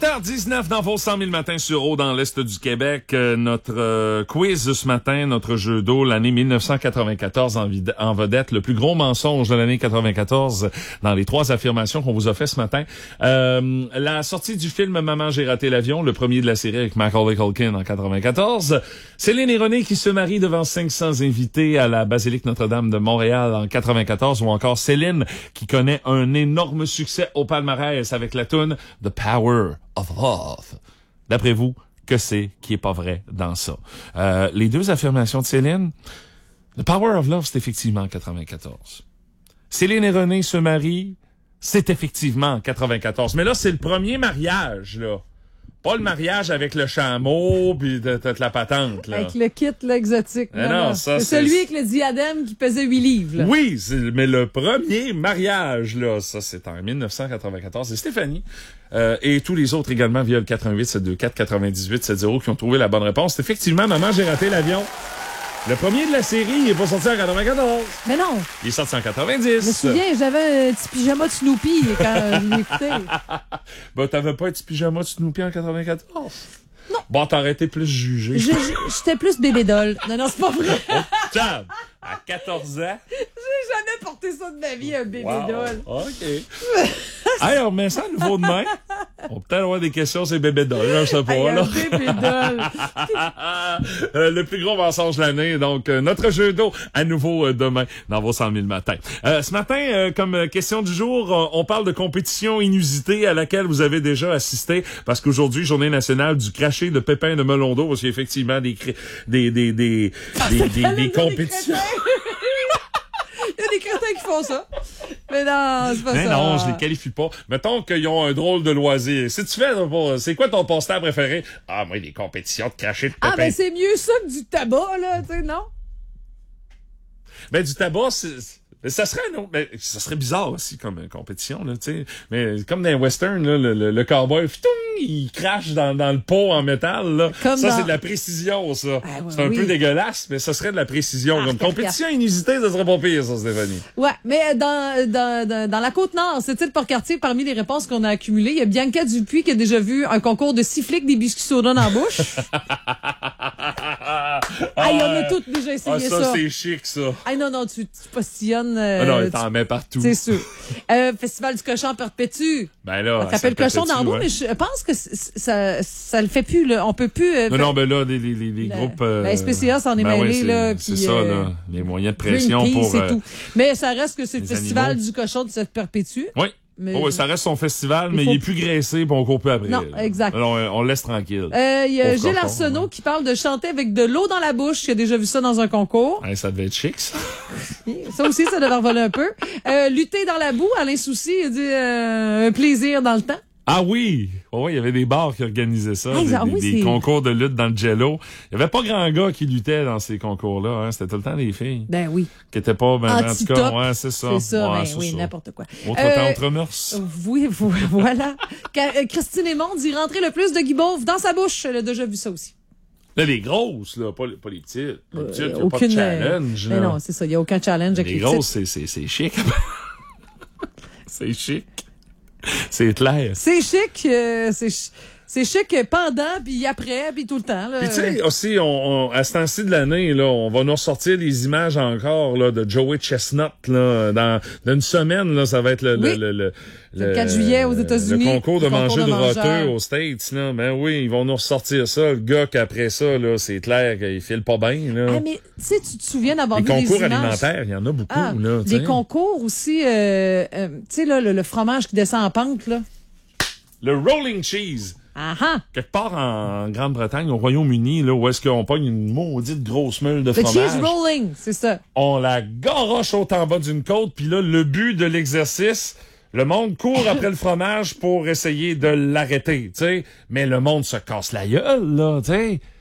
8h19 dans vos 100 000 matins sur eau dans l'Est du Québec. Notre quiz ce matin, notre jeu d'eau, l'année 1994 en vedette. Le plus gros mensonge de l'année 94 dans les 3 affirmations qu'on vous a fait ce matin. La sortie du film Maman, j'ai raté l'avion, le premier de la série avec Macaulay Culkin en 94. Céline et René qui se marient devant 500 invités à la Basilique Notre-Dame de Montréal en 94. Ou encore Céline qui connaît un énorme succès au palmarès avec la toune The Power of Love. D'après vous, que c'est qui est pas vrai dans ça? Les 2 affirmations de Céline, The Power of Love, c'est effectivement en 94. Céline et René se marient, c'est effectivement en 94. Mais là, c'est le premier mariage, là. Pas le mariage avec le chameau pis toute la patente, là. Avec le kit, là, exotique. Non, ça, c'est celui avec le diadème qui pesait 8 livres, là. Oui, mais le premier mariage, là, ça, c'est en 1994. C'est Stéphanie. Et tous les autres également via le 88-724-98-70 qui ont trouvé la bonne réponse. C'est effectivement, Maman, j'ai raté l'avion. Le premier de la série, il est pas sorti en 94. Mais non. Il est sorti en 90. Je me souviens, j'avais un petit pyjama de Snoopy quand je l'écoutais. Ben, t'avais pas un petit pyjama de Snoopy en 94? Non. Bon, t'aurais été plus jugé. J'étais plus bébé doll. Non, c'est pas vrai. Tab, à 14 ans. J'ai jamais porté ça de ma vie, un bébé doll. OK. Hey, on remet ça à nouveau demain. On peut peut-être avoir des questions sur les bébés dolls, je sais pas, là. Un bébé doll. Le plus gros mensonge de l'année. Donc, notre jeu d'eau, à nouveau demain, dans vos 100 000 matins. Ce matin, comme question du jour, on parle de compétition inusitée à laquelle vous avez déjà assisté, parce qu'aujourd'hui, journée nationale du craché de pépins de melon d'eau, parce qu'il y a effectivement des compétitions. Il y a des crétins qui font ça. Mais non, c'est pas ça. Mais non, je les qualifie pas. Mettons qu'ils ont un drôle de loisir. Si tu fais, c'est quoi ton passe-temps préféré? Ah, moi, les compétitions de cracher de pépins. Ah, ben c'est mieux ça que du tabac, là, tu sais, non? Ben, du tabac, ça serait ça serait bizarre aussi comme compétition, là, tu sais. Mais comme dans les westerns, là, le cowboy, il crache dans le pot en métal, là. C'est de la précision, ça. Ah, ouais, c'est un peu dégueulasse, mais ça serait de la précision. Comme compétition inusitée, ça serait pas pire, ça, Stéphanie. Ouais, mais dans la Côte-Nord, c'est-il Port-Cartier, parmi les réponses qu'on a accumulées, il y a Bianca Dupuis qui a déjà vu un concours de siffler avec des biscuits soda dans la bouche. Ah, il y en a toutes déjà essayé ça. Ça, c'est chic, ça. Ah, non, tu postillonnes. Non, t'en mets partout. C'est sûr. Festival du cochon perpétue. Ben là. On t'appelle cochon dans le bout, mais je pense que ça le fait plus, là. On peut plus. Non, ben là, les groupes. La SPCA s'en est mêlé, là. C'est ça, là. Les moyens de pression Greenpeace pour. Et tout. Mais ça reste que c'est le festival animaux. du cochon de cette perpétue. Oui. Mais ça reste son festival, mais il est plus graissé, puis on court plus après. Non, exact. Alors, on le laisse tranquille. Il y a Gilles Arsenault qui parle de chanter avec de l'eau dans la bouche. J'ai déjà vu ça dans un concours. Ça devait être chic, ça. Ça aussi, ça devait revoler un peu. Lutter dans la boue, Alain Soucy, il dit un plaisir dans le temps. Ah oui! Il y avait des bars qui organisaient ça, des concours de lutte dans le jello. Il y avait pas grand gars qui luttait dans ces concours-là, hein. C'était tout le temps des filles. Ben oui. Qui étaient pas, en tout cas, ouais, c'est ça. C'est ça, ouais, ben oui, n'importe quoi. Autre mœurs. Oui, voilà. Christine Aymon dit rentrer le plus de guimauve dans sa bouche. Elle a déjà vu ça aussi. Là, les grosses, là, pas les petites. Les petites, il n'y a aucune, pas de challenge. Mais non, c'est ça, il n'y a aucun challenge avec les grosses, c'est chic. C'est chic. C'est clair. C'est chic, c'est chic pendant, puis après, puis tout le temps. Là. Puis tu sais, aussi, à ce temps-ci de l'année, là, on va nous ressortir des images encore là, de Joey Chestnut. Là, dans une semaine, là, ça va être le 4 juillet aux États-Unis. Le concours de manger de roteux aux States. Là. Ben oui, ils vont nous ressortir ça. Le gars qu'après ça, là, c'est clair qu'il file pas bien. Là. Ah, mais tu sais, tu te souviens d'avoir vu des des concours images. Alimentaires, il y en a beaucoup. Là, des concours aussi, tu sais, là, le fromage qui descend en pente. Là. Le rolling cheese. Ah-ha. Quelque part en Grande-Bretagne, au Royaume-Uni, là, où est-ce qu'on pogne une maudite grosse meule de fromage. Le cheese rolling, c'est ça. On la garoche au en bas d'une côte, puis là, le but de l'exercice, le monde court après le fromage pour essayer de l'arrêter, tu sais. Mais le monde se casse la gueule, là, tu sais.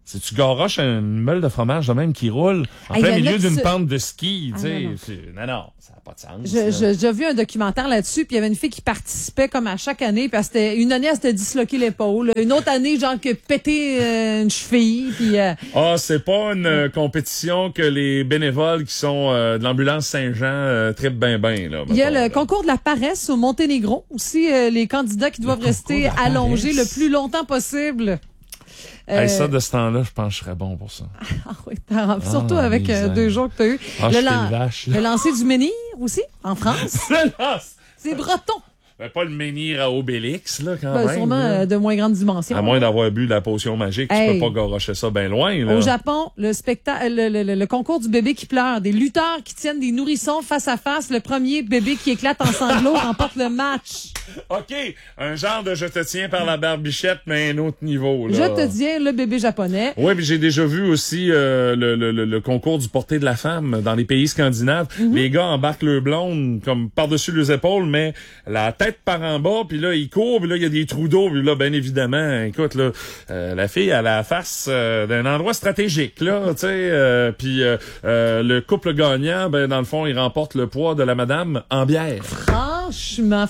Si tu garoches une meule de fromage de même qui roule en plein milieu d'une pente de ski, tu sais, non, ça n'a pas de sens. J'ai vu un documentaire là-dessus, puis il y avait une fille qui participait comme à chaque année, puis une année, elle s'était disloqué l'épaule. Une autre année, genre, que pété une cheville, puis... c'est pas une compétition que les bénévoles qui sont de l'ambulance Saint-Jean trippent ben, là. Il y a le concours de la paresse au Monténégro, aussi, les candidats qui doivent rester allongés le plus longtemps possible. Ça, de ce temps-là, je pense que je serais bon pour ça. Ah oui, surtout avec 2 jours que tu as eu. Le lancer du menhir aussi, en France. C'est breton. Pas le menhir à Obélix, là, quand même. Sûrement là. De moins grande dimension. À moins d'avoir bu de la potion magique, tu peux pas garocher ça bien loin, là. Au Japon, le concours du bébé qui pleure, des lutteurs qui tiennent des nourrissons face à face, le premier bébé qui éclate en sanglots remporte le match. OK, un genre de je te tiens par la barbichette, mais à un autre niveau, là. Je te tiens, le bébé japonais. Oui, puis j'ai déjà vu aussi le concours du porté de la femme dans les pays scandinaves. Les gars embarquent le blonde comme par-dessus les épaules, mais la tête par en bas, puis là, il court, puis là, il y a des trous d'eau, puis là, bien évidemment, écoute, là, la fille a la face d'un endroit stratégique, là, tu sais, puis le couple gagnant, ben, dans le fond, il remporte le poids de la madame en bière. Franchement.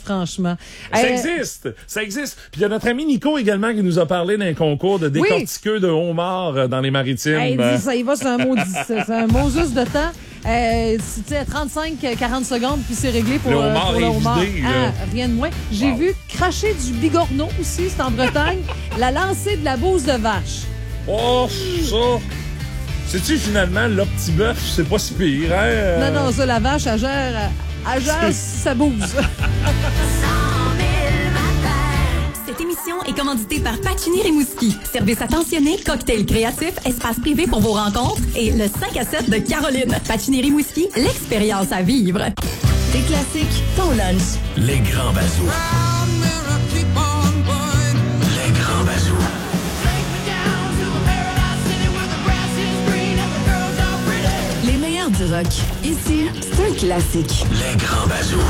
Ça existe. Puis il y a notre ami Nico également qui nous a parlé d'un concours de décortiqueux de homards dans les maritimes. Ça y va, c'est un mot juste de temps. C'était 35-40 secondes, puis c'est réglé pour le homard. Rien de moins. J'ai vu cracher du bigorneau aussi, c'est en Bretagne. La lancée de la bouse de vache. Oh, ça! C'est-tu finalement le petit bœuf? C'est pas si pire, hein? Non, ça, la vache, elle gère sa bouse. Cette émission est commanditée par Pacini Rimouski. Service attentionné, cocktail créatif, espace privé pour vos rencontres et le 5 à 7 de Caroline. Pacini Rimouski, l'expérience à vivre. Des classiques, ton lunch. Les grands bazous. Les grands bazous. Les meilleurs du rock. Ici, c'est un classique. Les grands bazous.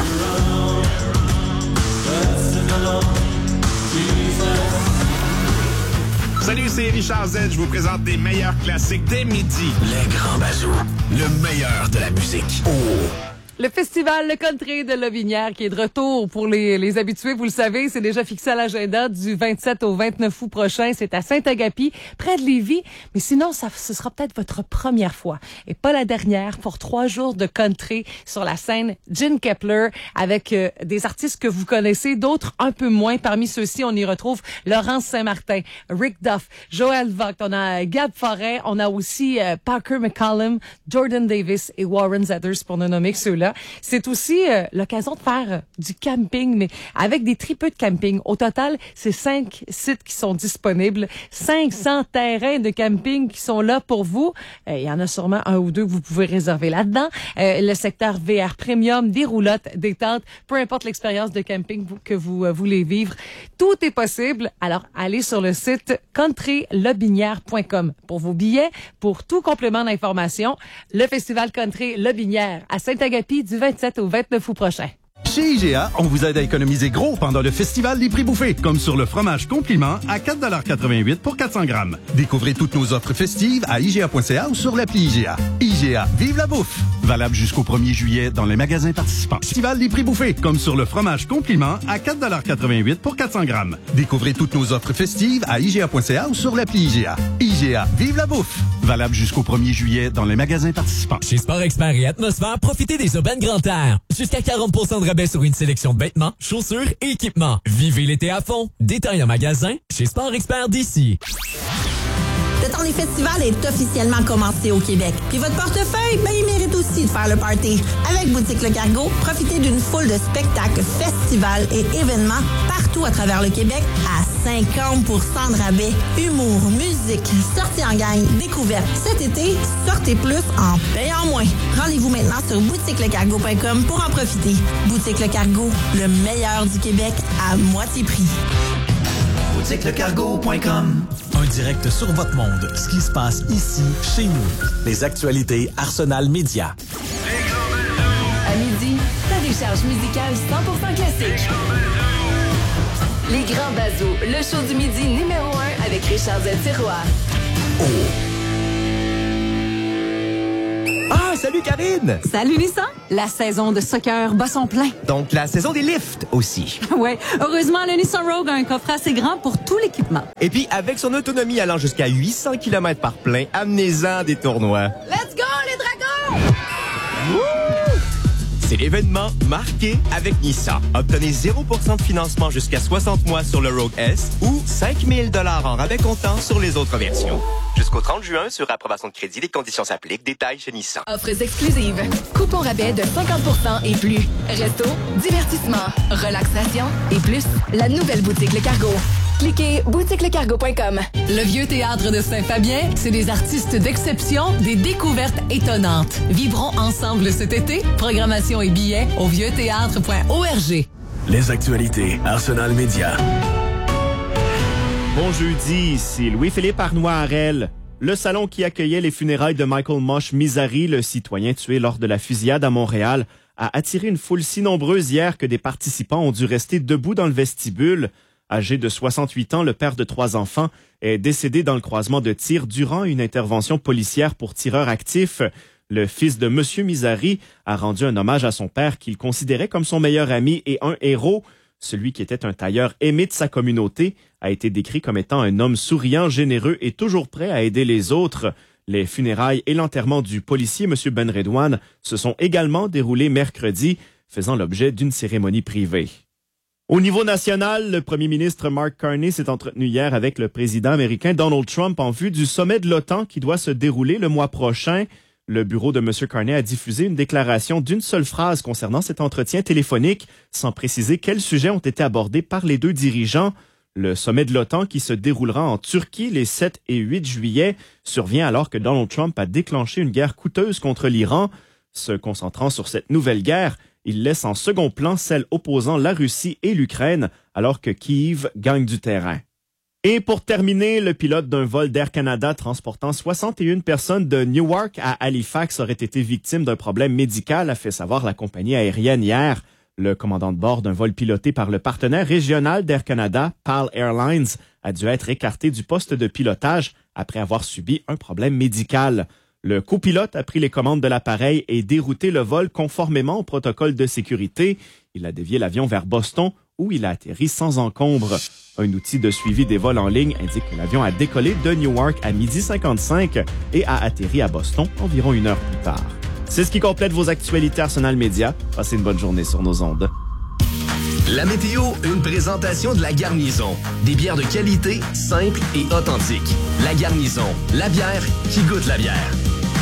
Salut, c'est Richard Z. Je vous présente les meilleurs classiques dès midi. Les grands bazous. Le meilleur de la musique. Le festival Le Country de Lobinière qui est de retour pour les habitués. Vous le savez, c'est déjà fixé à l'agenda du 27 au 29 août prochain. C'est à Saint-Agapi, près de Lévis. Mais sinon, ce sera peut-être votre première fois et pas la dernière pour 3 jours de country sur la scène Gin Kepler avec des artistes que vous connaissez, d'autres un peu moins. Parmi ceux-ci, on y retrouve Laurence Saint-Martin, Rick Duff, Joël Vogt, on a Gab Forêt, on a aussi Parker McCallum, Jordan Davis et Warren Zetters pour ne nommer que ceux-là. C'est aussi l'occasion de faire du camping, mais avec des tripeux de camping. Au total, c'est 5 sites qui sont disponibles, 500 terrains de camping qui sont là pour vous. Il y en a sûrement 1 ou 2 que vous pouvez réserver là-dedans. Le secteur VR Premium, des roulottes, des tentes, peu importe l'expérience de camping que vous voulez vivre, tout est possible. Alors, allez sur le site countrylobinière.com pour vos billets, pour tout complément d'information. Le Festival Country Lobinière à Saint-Agapi du 27 au 29 août prochain. Chez IGA, on vous aide à économiser gros pendant le festival des prix bouffés, comme sur le fromage Compliment à 4,88 $ pour 400 grammes. Découvrez toutes nos offres festives à IGA.ca ou sur l'appli IGA. IGA, vive la bouffe! Valable jusqu'au 1er juillet dans les magasins participants. Festival des prix bouffés, comme sur le fromage Compliment à 4,88 $ pour 400 grammes. Découvrez toutes nos offres festives à IGA.ca ou sur l'appli IGA. IGA, vive la bouffe! Valable jusqu'au 1er juillet dans les magasins participants. Chez Sport Expert et Atmosphère, profitez des aubaines Grand Air. Jusqu'à 40% de rabais sur une sélection de vêtements, chaussures et équipements. Vivez l'été à fond. Détail en magasin chez Sport Expert d'ici. Le temps des festivals est officiellement commencé au Québec. Puis votre portefeuille, il mérite aussi de faire le party. Avec Boutique Le Cargo, profitez d'une foule de spectacles, festivals et événements partout à travers le Québec à 50% de rabais. Humour, musique, sorties en gang, découvertes. Cet été, sortez plus en payant moins. Rendez-vous maintenant sur boutiquelecargo.com pour en profiter. Boutique Le Cargo, le meilleur du Québec à moitié prix. boutiquelecargo.com. Un direct sur votre monde. Ce qui se passe ici, chez nous. Les actualités Arsenal Média. À midi, ta décharge musicale 100% classique. Les Grands Bazos, le show du midi numéro 1 avec Richard Z. Tiroir. Ah, salut Karine! Salut Nissan! La saison de soccer bat son plein. Donc, la saison des lifts aussi. Ouais, heureusement, le Nissan Rogue a un coffre assez grand pour tout l'équipement. Et puis, avec son autonomie allant jusqu'à 800 km par plein, amenez-en des tournois. Let's go, les dragons! C'est l'événement marqué avec Nissan. Obtenez 0% de financement jusqu'à 60 mois sur le Rogue S ou 5 000 $ en rabais comptant sur les autres versions. Jusqu'au 30 juin, sur approbation de crédit, les conditions s'appliquent. Détails chez Nissan. Offres exclusives. Coupons rabais de 50% et plus. Resto, divertissement, relaxation et plus. La nouvelle boutique Le Cargo. Cliquez boutiquelecargo.com. Le Vieux Théâtre de Saint-Fabien, c'est des artistes d'exception, des découvertes étonnantes. Vivrons ensemble cet été. Programmation et billets au vieuxthéâtre.org. Les actualités Arsenal Média. Bon jeudi, ici Louis-Philippe Arnois-Harel. Le salon qui accueillait les funérailles de Michael Mosh Mizari, le citoyen tué lors de la fusillade à Montréal, a attiré une foule si nombreuse hier que des participants ont dû rester debout dans le vestibule. Âgé de 68 ans, le père de 3 enfants est décédé dans le croisement de tir durant une intervention policière pour tireurs actifs. Le fils de M. Mizari a rendu un hommage à son père qu'il considérait comme son meilleur ami et un héros. Celui qui était un tailleur aimé de sa communauté a été décrit comme étant un homme souriant, généreux et toujours prêt à aider les autres. Les funérailles et l'enterrement du policier M. Benredouane se sont également déroulés mercredi, faisant l'objet d'une cérémonie privée. Au niveau national, le premier ministre Mark Carney s'est entretenu hier avec le président américain Donald Trump en vue du sommet de l'OTAN qui doit se dérouler le mois prochain. Le bureau de M. Carney a diffusé une déclaration d'une seule phrase concernant cet entretien téléphonique, sans préciser quels sujets ont été abordés par les deux dirigeants. Le sommet de l'OTAN, qui se déroulera en Turquie les 7 et 8 juillet, survient alors que Donald Trump a déclenché une guerre coûteuse contre l'Iran. Se concentrant sur cette nouvelle guerre, il laisse en second plan celle opposant la Russie et l'Ukraine, alors que Kiev gagne du terrain. Et pour terminer, le pilote d'un vol d'Air Canada transportant 61 personnes de Newark à Halifax aurait été victime d'un problème médical, a fait savoir la compagnie aérienne hier. Le commandant de bord d'un vol piloté par le partenaire régional d'Air Canada, PAL Airlines, a dû être écarté du poste de pilotage après avoir subi un problème médical. Le copilote a pris les commandes de l'appareil et dérouté le vol conformément au protocole de sécurité. Il a dévié l'avion vers Boston, où il a atterri sans encombre. Un outil de suivi des vols en ligne indique que l'avion a décollé de Newark à 12h55 et a atterri à Boston environ 1 heure plus tard. C'est ce qui complète vos actualités Arsenal Média. Passez une bonne journée sur nos ondes. La météo, une présentation de La Garnison. Des bières de qualité, simples et authentiques. La Garnison, la bière qui goûte la bière.